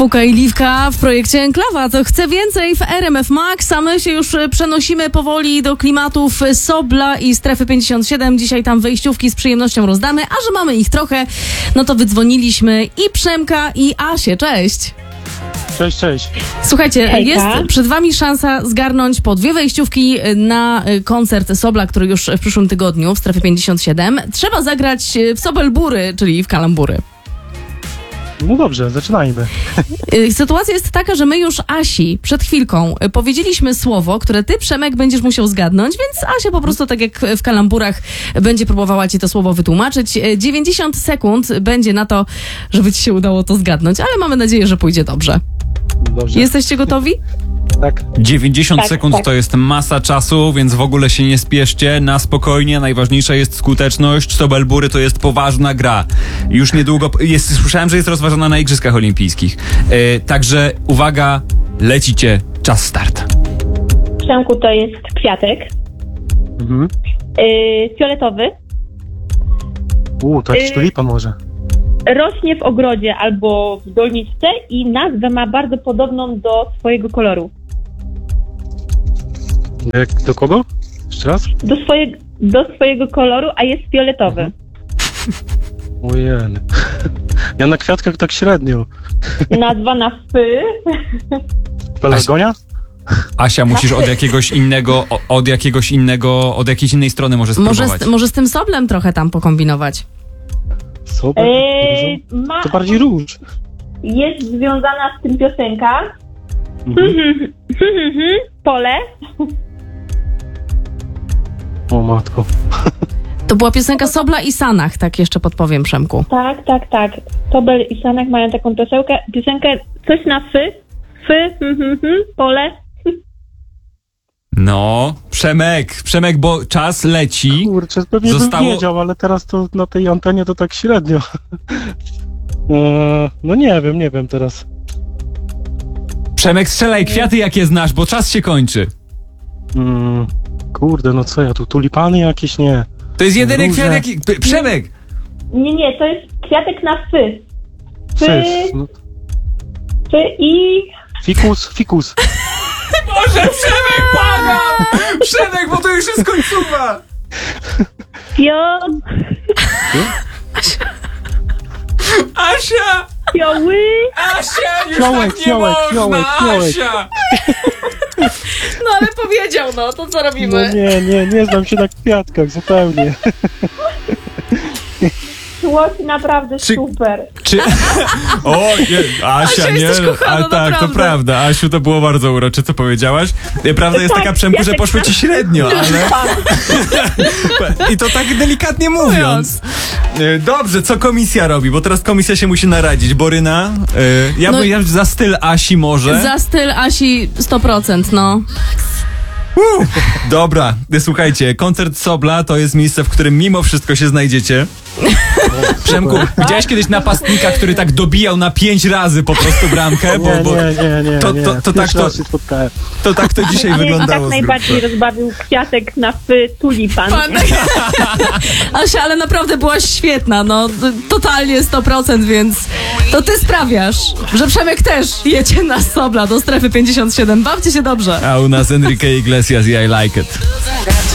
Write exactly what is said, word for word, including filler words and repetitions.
Fuka i Liwka w projekcie Enklawa. To chce więcej w R M F Max, a my się już przenosimy powoli do klimatów Sobla i Strefy pięćdziesiąt siedem. Dzisiaj tam wejściówki z przyjemnością rozdamy, a że mamy ich trochę, no to wydzwoniliśmy i Przemka, i Asię. Cześć! Cześć, cześć. Słuchajcie, Hejka. jest przed wami szansa zgarnąć po dwie wejściówki na koncert Sobla, który już w przyszłym tygodniu w Strefie pięćdziesiąt siedem. Trzeba zagrać w Sobelbury, czyli w kalambury. No dobrze, zaczynajmy. Sytuacja jest taka, że my już Asi przed chwilką powiedzieliśmy słowo, które ty, Przemek, będziesz musiał zgadnąć, więc Asia po prostu, tak jak w kalamburach, będzie próbowała ci to słowo wytłumaczyć. dziewięćdziesiąt sekund będzie na to, żeby ci się udało to zgadnąć, ale mamy nadzieję, że pójdzie dobrze. Dobrze. Jesteście gotowi? Tak. dziewięćdziesiąt Tak, sekund tak. to jest masa czasu, więc w ogóle się nie spieszcie, na spokojnie, najważniejsza jest skuteczność. Sobelbury to jest poważna gra. Już niedługo, jest, słyszałem, że jest rozważana na Igrzyskach Olimpijskich. E, także uwaga, lecicie, czas start. Przemku to jest kwiatek. Mhm. Yy, fioletowy. U, to jakiś Y- tulipa może. Rośnie w ogrodzie albo w doniczce i nazwę ma bardzo podobną do swojego koloru. Jak, do kogo? Jeszcze raz? Do, swoje, do swojego koloru, a jest fioletowy. Ojej. Ja na kwiatkach tak średnio. Nazwa na fy. Pelargonia? Asia, musisz od jakiegoś innego, o- od jakiegoś innego, od jakiejś innej strony może Może spróbować. z, może z tym Soblem trochę tam pokombinować. Super. Yy, ma, To bardziej róż. jest związana z tym piosenka. Mhm. Pole. O matko. To była piosenka Sobla i Sanach, tak jeszcze podpowiem, Przemku. Tak, tak, tak. Tobel i Sanek mają taką piosenkę, piosenkę coś na fy. Fy, mhm, mhm, pole. No, Przemek, Przemek, bo czas leci. Kurczę, pewnie Zostało- bym wiedział, ale teraz to na tej antenie to tak średnio. Eee, no nie wiem, nie wiem teraz. Przemek, strzelaj kwiaty, jakie znasz, bo czas się kończy. Mm, kurde, no co ja tu, tulipany jakieś? Nie. To jest jedyny Róże. kwiat, jaki... P- Przemek! Nie, nie, to jest kwiatek na fy. Fy, Fys, no, fy i... fikus, fikus. Boże, Przemek, błagam! Przemek, bo to już jest końcówka! Fio... Asia! Fioły... Asia, już Fiołek, tak nie fiołek, można, fiołek, fiołek. Asia! No ale powiedział, no, to co No robimy? nie, nie, nie znam się na kwiatkach zupełnie. Szło ci naprawdę Czy- super. Czy... O, nie, Asia, Asia, nie, jesteś kochana, ale tak, to naprawdę. prawda. Asiu, to było bardzo urocze, co powiedziałaś. Prawda jest Tak, taka, Przemku, ja że tak poszło ci średnio, ale... I to tak delikatnie mówiąc. E, Dobrze, co komisja robi? Bo teraz komisja się musi naradzić. Boryna, e, ja No bym i- ja za styl Asi może. Za styl Asi sto procent, no. Uh, dobra, słuchajcie, koncert Sobla to jest miejsce, w którym mimo wszystko się znajdziecie. Przemku, widziałeś kiedyś napastnika, który tak dobijał na pięć razy po prostu bramkę? Bo, Nie, bo nie, nie, nie, to- nie. to- to tak Pierwszy to- raz się spotkałem. to tak to dzisiaj Ale i wyglądało. tak z najbardziej grubsza. rozbawił kwiatek na fy tulipan. Pan... Asia, ale naprawdę byłaś świetna, no, t- totalnie sto procent, więc to ty sprawiasz, że Przemek też jedzie na Sobla do Strefy pięćdziesiąt siedem. Bawcie się dobrze. A u nas Enrique Iglesias i I Like It.